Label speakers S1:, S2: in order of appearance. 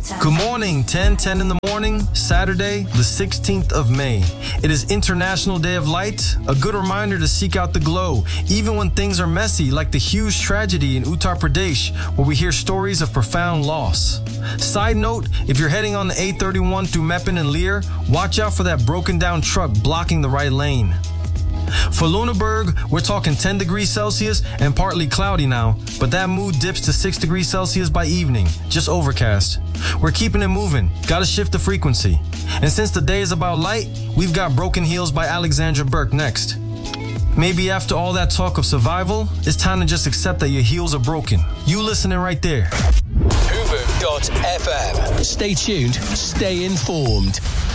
S1: Good morning, 10:10 in the morning, Saturday, the 16th of May. It is International Day of Light, a good reminder to seek out the glow, even when things are messy, like the huge tragedy in Uttar Pradesh, where we hear stories of profound loss. Side note, if you're heading on the A31 through Meppen and Lear, watch out for that broken down truck blocking the right lane. For Lunenburg, we're talking 10 degrees Celsius and partly cloudy now, but that mood dips to 6 degrees Celsius by evening, just overcast. We're keeping it moving, gotta shift the frequency. And since the day is about light, we've got Broken Heels by Alexandra Burke next. Maybe after all that talk of survival, it's time to just accept that your heels are broken. You listening right there.
S2: Hoover.fm. Stay tuned, stay informed.